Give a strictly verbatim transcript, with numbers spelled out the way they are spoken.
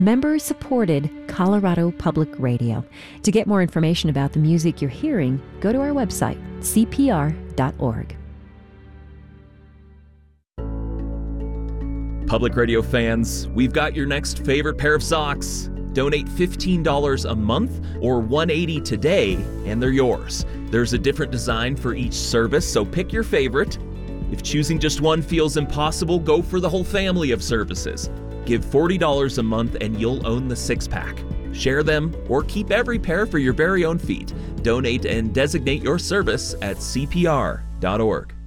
Member-supported Colorado Public Radio. To get more information about the music you're hearing, go to our website, c p r dot org. Public Radio fans, we've got your next favorite pair of socks. Donate fifteen dollars a month or one hundred eighty dollars today, and they're yours. There's a different design for each service, so pick your favorite. If choosing just one feels impossible, go for the whole family of services. Give forty dollars a month and you'll own the six-pack. Share them or keep every pair for your very own feet. Donate and designate your service at c p r dot org.